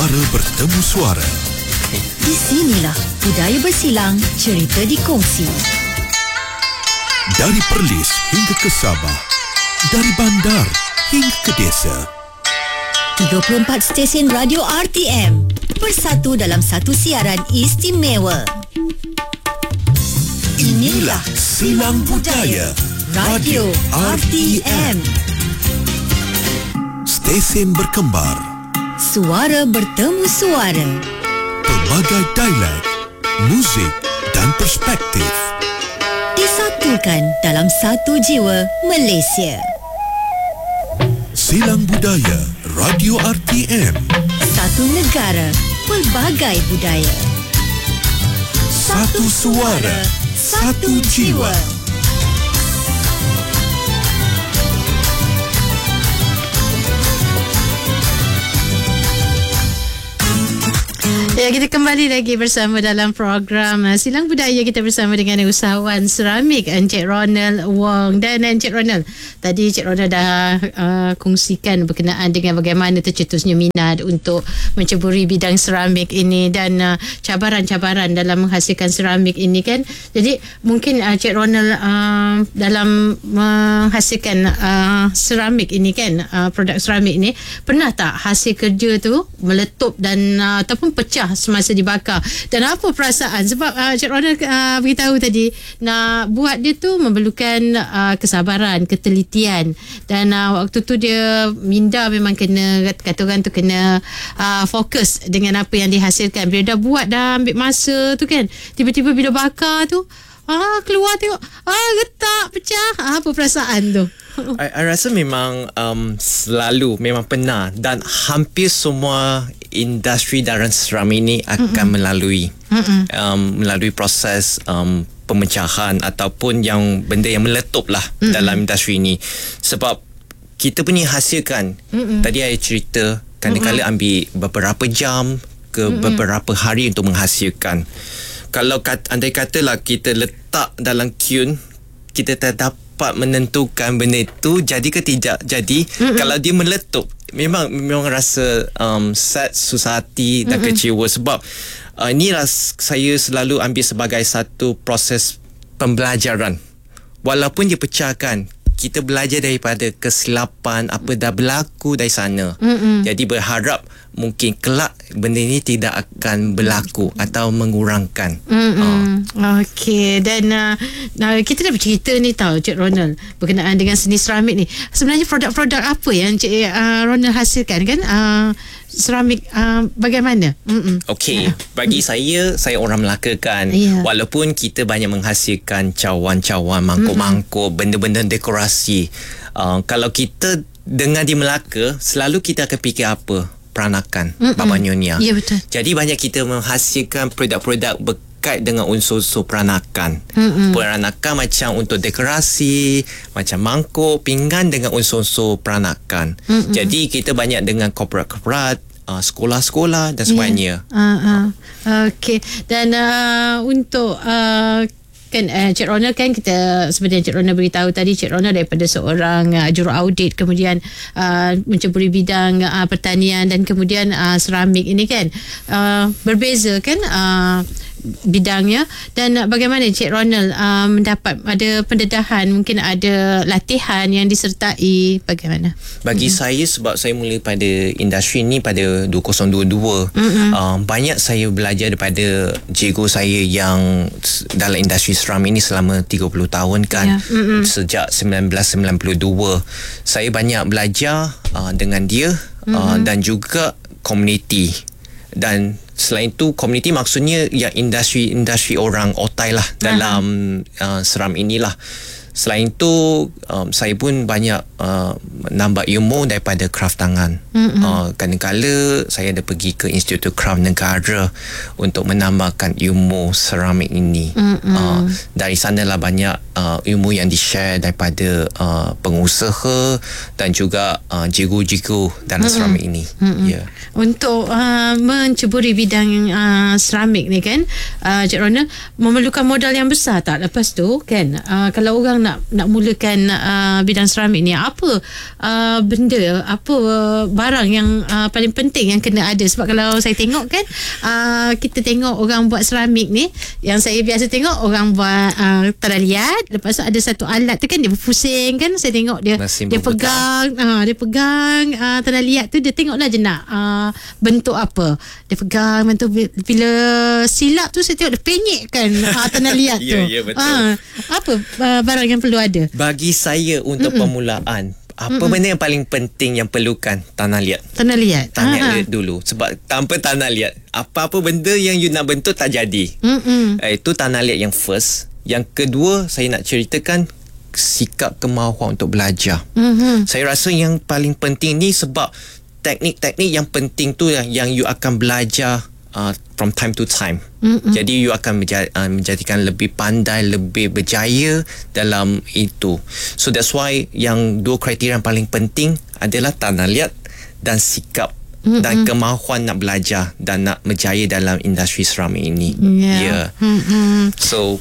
Suara bertemu suara. Di sinilah budaya bersilang, cerita dikongsi. Dari Perlis hingga ke Sabah, dari bandar hingga ke desa. 34 stesen radio RTM bersatu dalam satu siaran istimewa. Inilah Silang Budaya Radio RTM. Stesen berkembar, Suara bertemu suara. pelbagai dialek, muzik dan perspektif. Disatukan dalam satu jiwa Malaysia. Silang Budaya Radio RTM. Satu negara, pelbagai budaya. Satu suara, satu jiwa. Ya, kita kembali lagi bersama dalam program Silang Budaya. Kita bersama dengan usahawan seramik Encik Ronald Wong. Dan Encik Ronald, tadi Encik Ronald dah kongsikan berkenaan dengan bagaimana tercetusnya minat untuk menceburi bidang seramik ini dan cabaran-cabaran dalam menghasilkan seramik ini kan. Jadi mungkin Encik Ronald dalam menghasilkan seramik ini kan, produk seramik ini, pernah tak hasil kerja tu meletup dan ataupun pecah semasa dibakar? Dan apa perasaan? Sebab Cik Ronald beritahu tadi, nak buat dia tu memerlukan kesabaran, ketelitian, dan waktu tu dia minda memang kena, kata orang tu kena fokus dengan apa yang dihasilkan. Bila dah buat, dah ambil masa tu kan, tiba-tiba bila bakar tu keluar tengok retak, pecah. Apa perasaan tu? I rasa memang selalu memang pernah, dan hampir semua industri dalam seramik ini akan melalui proses pemecahan ataupun yang benda yang meletup lah dalam industri ini. Sebab kita punya hasilkan, tadi saya cerita, kadang-kadang ambil beberapa jam ke beberapa hari untuk menghasilkan. Kalau andai katalah kita letak dalam kiln, kita tak dapat menentukan benda itu jadi ke tidak jadi. Kalau dia meletup, memang rasa sad, susah hati dan kecewa. Sebab inilah saya selalu ambil sebagai satu proses pembelajaran. Walaupun dia pecahkan, kita belajar daripada kesilapan apa dah berlaku dari sana. Jadi berharap mungkin kelak benda ini tidak akan berlaku atau mengurangkan. Okey, dan kita dah bercerita ni tahu Cik Ronald berkenaan dengan seni seramik ni. Sebenarnya produk-produk apa yang Cik Ronald hasilkan kan? Seramik bagaimana? Okey, bagi saya orang Melaka kan, walaupun kita banyak menghasilkan cawan-cawan, mangkuk-mangkuk, benda-benda dekorasi, kalau kita dengar di Melaka, selalu kita akan fikir apa? Peranakan, Baba Nyonya. Ya, betul. Jadi banyak kita menghasilkan produk-produk berkait dengan unsur-unsur peranakan. Peranakan macam untuk dekorasi, macam mangkuk, pinggan dengan unsur-unsur peranakan. Jadi kita banyak dengan korporat-korporat, sekolah-sekolah dan sebagainya. Okey. Dan untuk kan Cik Ronald kan, kita seperti yang Cik Ronald beritahu tadi, Cik Ronald daripada seorang jurutaudit, kemudian menceburi bidang pertanian dan kemudian seramik ini kan, berbeza kan bidangnya. Dan bagaimana Cik Ronald mendapat ada pendedahan, mungkin ada latihan yang disertai, bagaimana? Bagi saya, sebab saya mula pada industri ni pada 2022, banyak saya belajar daripada cikgu saya yang dalam industri seramik ni selama 30 tahun kan. Sejak 1992 saya banyak belajar dengan dia, dan juga komuniti. Dan selain itu, komuniti maksudnya yang industri orang otai lah dalam seram inilah. Selain itu, saya pun banyak nambah ilmu daripada kraft tangan. Kadang-kadang saya ada pergi ke Institut Kraft Negara untuk menambahkan ilmu seramik ini. Dari sanalah banyak ilmu yang di-share daripada pengusaha dan juga cikgu-cikgu dalam seramik ini. Ya. Untuk menceburi bidang seramik ni kan, Cik Ronald, memerlukan modal yang besar tak lepas tu kan? Kalau orang nak mulakan bidang seramik ni, apa benda, apa barang yang paling penting yang kena ada? Sebab kalau saya tengok kan, kita tengok orang buat seramik ni, yang saya biasa tengok orang buat tanah liat, lepas tu ada satu alat tu kan, dia berpusing kan, saya tengok dia pegang tanah liat tu, dia tengoklah je nak bentuk apa, dia pegang bentuk, bila silap tu saya tengok dia penyekkan tanah liat tu. Ya, betul. Apa barang yang perlu ada Bagi saya untuk permulaan, apa benda yang paling penting yang perlukan? Tanah liat dulu. Sebab tanpa tanah liat, apa-apa benda yang you nak bentuk tak jadi. Itu tanah liat yang first. Yang kedua, saya nak ceritakan sikap kemahuan untuk belajar. Saya rasa yang paling penting ni, sebab teknik-teknik yang penting tu yang you akan belajar from time to time. Jadi you akan menjadikan lebih pandai, lebih berjaya dalam itu. So that's why yang dua kriteria yang paling penting adalah tanah liat dan sikap dan kemahuan nak belajar dan nak berjaya dalam industri seramik ini. Yeah. So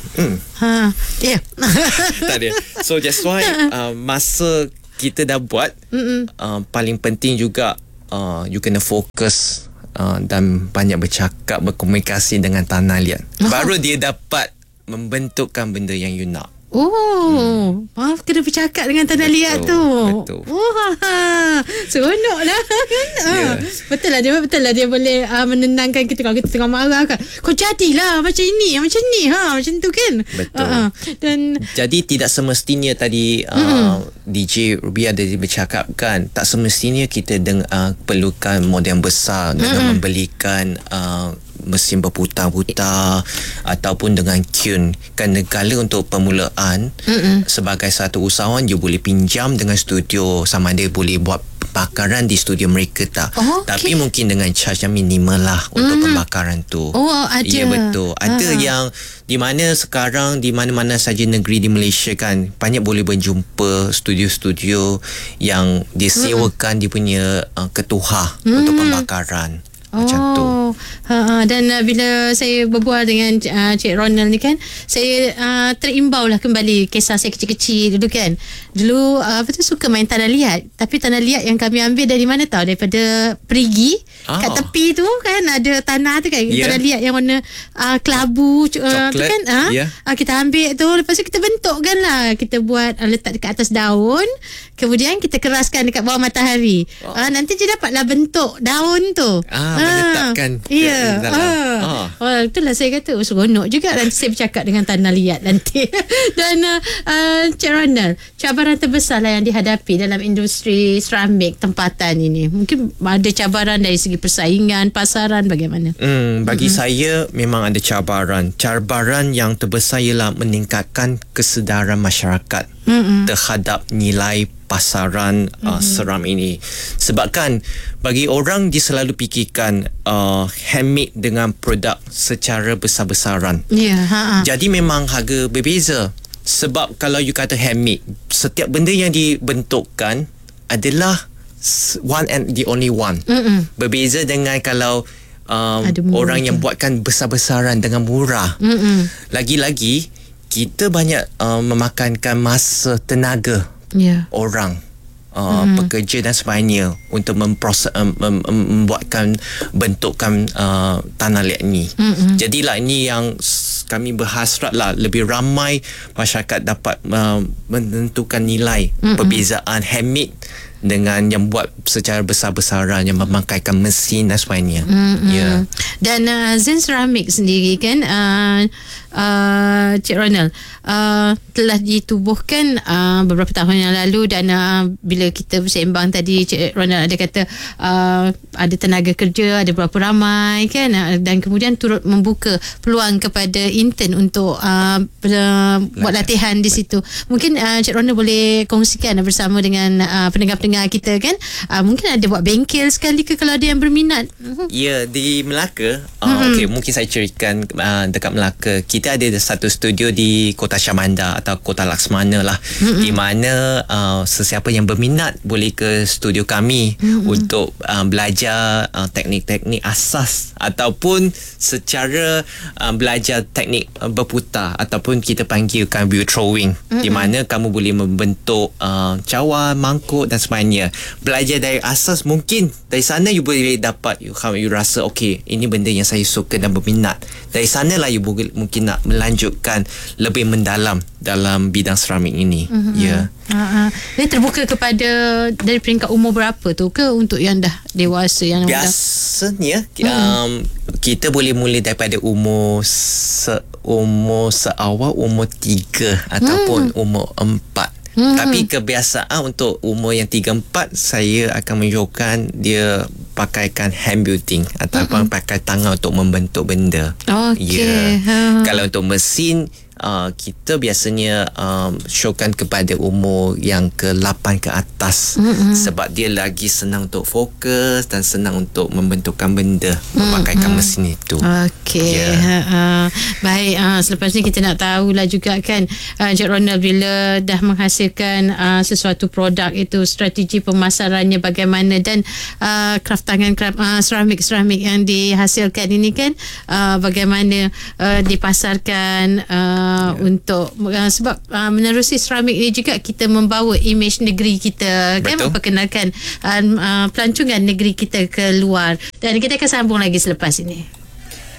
tak ada. So that's why masa kita dah buat, paling penting juga you kena fokus dan banyak bercakap, berkomunikasi dengan tanah liat. Baru dia dapat membentukkan benda yang you nak. Kena bercakap dengan tanah liat tu. Betul. Seronok lah. Betul lah dia boleh menenangkan kita kalau kita tengah marah kan. Kau jadilah macam ni, macam tu kan. Betul. Dan jadi tidak semestinya tadi DJ Ruby ada bercakap kan, tak semestinya kita perlukan modal yang besar dengan membelikan mesin berputar-putar ataupun dengan tune. Kan negara untuk permulaan, sebagai satu usahawan, you boleh pinjam dengan studio, sama ada boleh buat pembakaran di studio mereka tak. Tapi mungkin dengan charge yang minimal lah untuk pembakaran tu. Ada. Ya, betul. Ada yang di mana sekarang di mana-mana saja negeri di Malaysia kan, banyak boleh berjumpa studio-studio yang disewakan dia punya ketuhah untuk pembakaran. Macam tu. Dan bila saya berbual dengan Cik Ronald ni kan, saya terimbau lah kembali kisah saya kecil-kecil dulu kan. Dulu suka main tanah liat. Tapi tanah liat yang kami ambil dari mana tahu? Daripada perigi. Kat tepi tu kan ada tanah tu kan, tanah liat yang warna kelabu tu kan. Kita ambil tu, lepas tu kita bentukkan lah. Kita buat letak dekat atas daun, kemudian kita keraskan dekat bawah matahari. Nanti je dapatlah bentuk daun tu. Meletakkan Ya. Itulah saya kata seronok juga nanti saya bercakap dengan tanah liat nanti. Dan Cik Ronald, cabaran terbesar lah yang dihadapi dalam industri seramik tempatan ini. Mungkin ada cabaran dari segi persaingan, pasaran, bagaimana? Bagi saya memang ada cabaran. Cabaran yang terbesar ialah meningkatkan kesedaran masyarakat terhadap nilai pasaran seram ini. Sebab kan bagi orang dia selalu fikirkan handmade dengan produk secara besar-besaran. Jadi memang harga berbeza. Sebab kalau you kata handmade, setiap benda yang dibentukkan adalah one and the only one. Berbeza dengan kalau orang yang buatkan besar-besaran dengan murah. Lagi-lagi kita banyak memakankan masa, tenaga orang, pekerja dan sebagainya untuk membuatkan bentukkan tanah liat ni. Jadilah ini yang kami berhasrat lah, lebih ramai masyarakat dapat menentukan nilai perbezaan handmade dengan yang buat secara besar-besaran, yang memakaikan mesin dan sebagainya. Dan Zen Ceramic sendiri kan, Cik Ronald, telah ditubuhkan beberapa tahun yang lalu. Dan bila kita bersembang tadi, Cik Ronald ada kata ada tenaga kerja, ada berapa ramai kan, dan kemudian turut membuka peluang kepada intern untuk buat latihan di situ. Mungkin Cik Ronald boleh kongsikan bersama dengan pendengar-pendengar pendengar kita kan, mungkin ada buat bengkel sekali ke kalau ada yang berminat. Ya, di Melaka, okay, mungkin saya ceritakan dekat Melaka, kita ada satu studio di Kota Syamanda atau Kota Laksmana lah, di mana sesiapa yang berminat boleh ke studio kami untuk belajar teknik-teknik asas ataupun secara belajar teknik berputar ataupun kita panggilkan wheel throwing, di mana kamu boleh membentuk cawan, mangkuk dan sebagainya. Belajar dari asas, mungkin dari sana you boleh dapat you rasa okay, ini benda yang saya suka dan berminat. Dari sanalah you mungkin nak melanjutkan lebih mendalam dalam bidang seramik ini. Ya. Dia terbuka kepada dari peringkat umur berapa tu ke untuk yang dah dewasa yang biasanya kita boleh mula daripada umur seawal umur 3 ataupun umur 4. Tapi kebiasaan untuk umur yang 3-4 saya akan menunjukkan dia pakaikan hand building ataupun pakai tangan untuk membentuk benda. Okey. Kalau untuk mesin kita biasanya showkan kepada umur yang ke-8 ke atas, sebab dia lagi senang untuk fokus dan senang untuk membentukkan benda memakaikan mesin itu. Okey. Baik, selepas ni kita nak tahulah juga kan, Encik Ronald, bila dah menghasilkan sesuatu produk itu, strategi pemasarannya bagaimana, dan craft tangan, seramik yang dihasilkan ini kan, bagaimana dipasarkan untuk sebab menerusi seramik ini juga kita membawa imej negeri kita. Betul. Kan, memperkenalkan pelancongan negeri kita ke luar. Dan kita akan sambung lagi selepas ini.